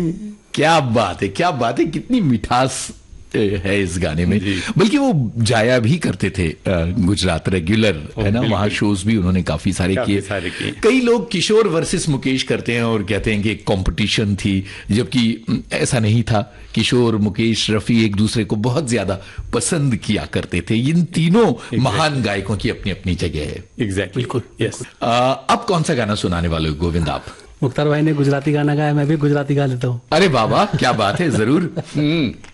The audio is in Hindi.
क्या बात है, क्या बात है, कितनी मिठास है इस गाने में। बल्कि वो जाया भी करते थे गुजरात रेगुलर, है ना, वहां शोज भी उन्होंने काफी सारे किए। कई लोग किशोर वर्सेस मुकेश करते हैं और कहते हैं कि कंपटीशन थी, जबकि ऐसा नहीं था। किशोर, मुकेश, रफी एक दूसरे को बहुत ज्यादा पसंद किया करते थे। इन तीनों महान गायकों की अपनी अपनी जगह है। एग्जैक्टली, बिल्कुल, यस। अब कौन सा गाना सुनाने वाले हो गोविंद आप? मुख्तार भाई ने गुजराती गाना गाया, मैं भी गुजराती गा लेता हूँ। अरे बाबा, क्या बात है, जरूर।